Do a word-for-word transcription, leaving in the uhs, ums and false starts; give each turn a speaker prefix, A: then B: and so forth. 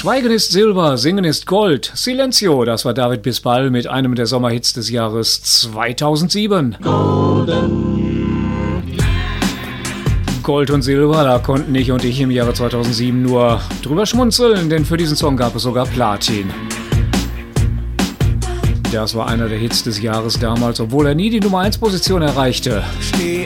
A: Schweigen ist Silber, Singen ist Gold. Silencio, das war David Bisbal mit einem der Sommerhits des Jahres zweitausendsieben. Golden. Gold und Silber, da konnten ich und ich im Jahre zweitausendsieben nur drüber schmunzeln, denn für diesen Song gab es sogar Platin. Das war einer der Hits des Jahres damals, obwohl er nie die Nummer eins Position erreichte.
B: Steh